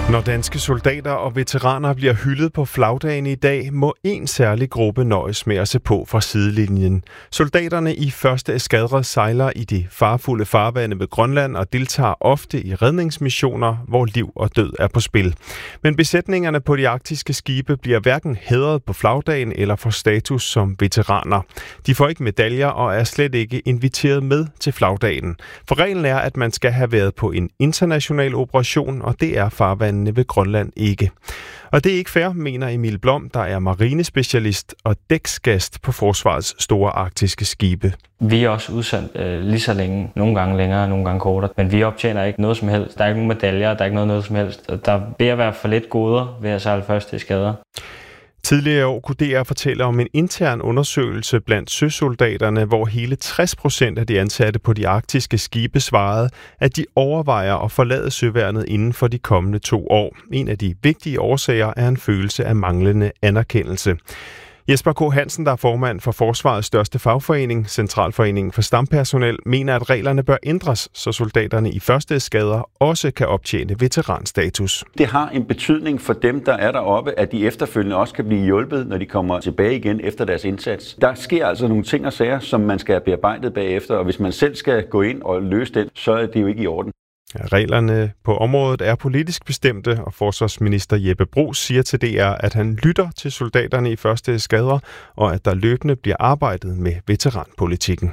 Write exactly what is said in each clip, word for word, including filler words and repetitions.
Når danske soldater og veteraner bliver hyldet på flagdagen i dag, må en særlig gruppe nøjes med at se på fra sidelinjen. Soldaterne i første eskadre sejler i de farfulde farvande ved Grønland og deltager ofte i redningsmissioner, hvor liv og død er på spil. Men besætningerne på de arktiske skibe bliver hverken hædret på flagdagen eller får status som veteraner. De får ikke medaljer og er slet ikke inviteret med til flagdagen. For reglen er, at man skal have været på en international operation, og det er farvanden ved Grønland ikke. Og det er ikke fair, mener Emil Blom, der er marinespecialist og dæksgast på Forsvarets store arktiske skibe. Vi er også udsendt øh, lige så længe, nogle gange længere, nogle gange kortere, men vi optjener ikke noget som helst. Der er ikke nogen medaljer, der er ikke noget, noget som helst. Der vil at være for lidt goder ved at sejle første eskadre. Tidligere i år kunne D R fortælle om en intern undersøgelse blandt søsoldaterne, hvor hele tres procent af de ansatte på de arktiske skibe svarede, at de overvejer at forlade søværnet inden for de kommende to år. En af de vigtige årsager er en følelse af manglende anerkendelse. Jesper K. Hansen, der er formand for Forsvarets største fagforening, Centralforeningen for Stampersonel, mener, at reglerne bør ændres, så soldaterne i første eskader også kan optjene veteranstatus. Det har en betydning for dem, der er deroppe, at de efterfølgende også kan blive hjulpet, når de kommer tilbage igen efter deres indsats. Der sker altså nogle ting og sager, som man skal have bearbejdet bagefter, og hvis man selv skal gå ind og løse den, så er det jo ikke i orden. Reglerne på området er politisk bestemte, og forsvarsminister Jeppe Bruus siger til D R, at han lytter til soldaterne i første eskadre, og at der løbende bliver arbejdet med veteranpolitikken.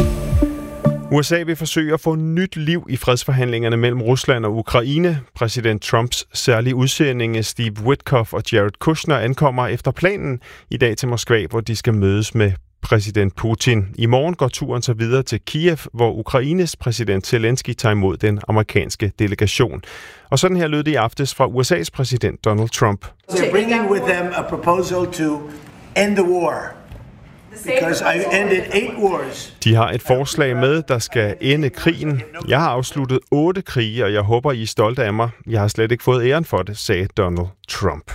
U S A vil forsøge at få nyt liv i fredsforhandlingerne mellem Rusland og Ukraine. Præsident Trumps særlige udsendinge Steve Witkoff og Jared Kushner ankommer efter planen i dag til Moskva, hvor de skal mødes med præsident Putin. I morgen går turen så videre til Kiev, hvor Ukraines præsident Zelensky tager imod den amerikanske delegation. Og sådan her lød det i aftes fra U S A's præsident Donald Trump. They're bringing with them a proposal to end the war. Because I ended eight wars. De har et forslag med, der skal ende krigen. Jeg har afsluttet otte krige, og jeg håber, I er stolte af mig. Jeg har slet ikke fået æren for det, sagde Donald Trump.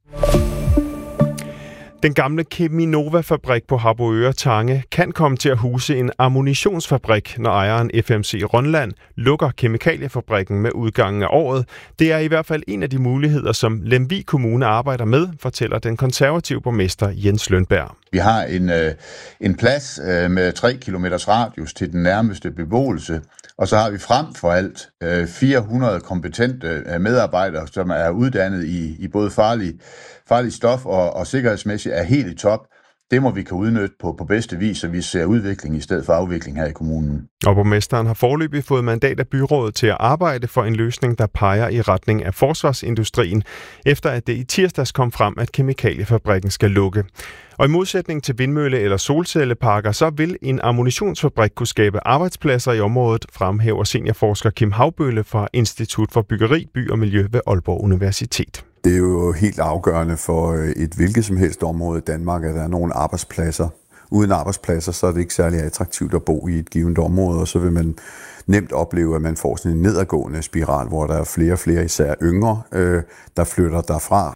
Den gamle Cheminova-fabrik på Harboøre Tange kan komme til at huse en ammunitionsfabrik, når ejeren F M C Rønland lukker kemikaliefabrikken med udgangen af året. Det er i hvert fald en af de muligheder, som Lemvig Kommune arbejder med, fortæller den konservative borgmester Jens Lønberg. Vi har en, en plads med tre kilometers radius til den nærmeste beboelse, og så har vi frem for alt fire hundrede kompetente medarbejdere, som er uddannet i, i både farlig, farlig stof og, og sikkerhedsmæssigt er helt i top. Det må vi kan udnytte på, på bedste vis, så vi ser udvikling i stedet for afvikling her i kommunen. Og borgmesteren har foreløbig fået mandat af byrådet til at arbejde for en løsning, der peger i retning af forsvarsindustrien, efter at det i tirsdags kom frem, at kemikaliefabrikken skal lukke. Og i modsætning til vindmølle- eller solcelleparker, så vil en ammunitionsfabrik kunne skabe arbejdspladser i området, fremhæver seniorforsker Kim Havbølle fra Institut for Byggeri, By og Miljø ved Aalborg Universitet. Det er jo helt afgørende for et hvilket som helst område i Danmark, at der er nogle arbejdspladser. Uden arbejdspladser, så er det ikke særlig attraktivt at bo i et givet område, og så vil man nemt opleve, at man får sådan en nedadgående spiral, hvor der er flere og flere, især yngre, øh, der flytter derfra.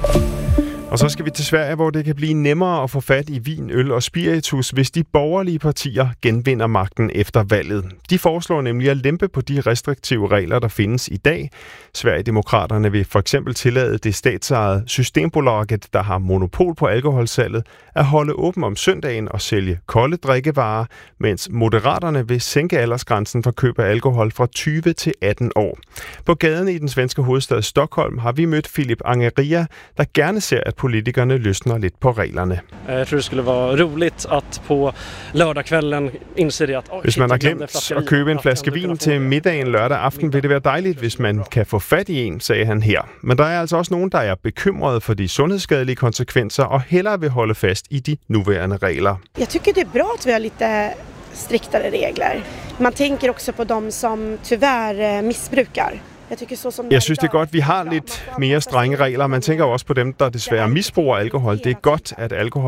Og så skal vi til Sverige, hvor det kan blive nemmere at få fat i vin, øl og spiritus, hvis de borgerlige partier genvinder magten efter valget. De foreslår nemlig at lempe på de restriktive regler, der findes i dag. Sverigedemokraterne vil for eksempel tillade det statsejede Systembolaget, der har monopol på alkoholsalget, at holde åben om søndagen og sælge kolde drikkevarer, mens Moderaterne vil sænke aldersgrænsen for køb af alkohol fra tyve til atten år. På gaden i den svenske hovedstad Stockholm har vi mødt Filip Angeria, der gerne ser, at politikerne løsner lidt på reglerne. Jeg tror det skulle være roligt at på lørdagskvällen indse det at hvis man har glemt at købe en flaske vin til middagen lørdag aften, vil det være dejligt, hvis man kan få fat i en, sagde han her. Men der er altså også nogen, der er bekymrede for de sundhedsskadelige konsekvenser og hellere vil holde fast i de nuværende regler. Jeg tycker det er bra at vi har lite striktare regler. Man tänker också på de som tyvärr missbrukar. Jeg synes, det er godt, at vi har lidt mere strenge regler. Man tænker også på dem, der desværre misbruger alkohol. Det er godt, at alkohol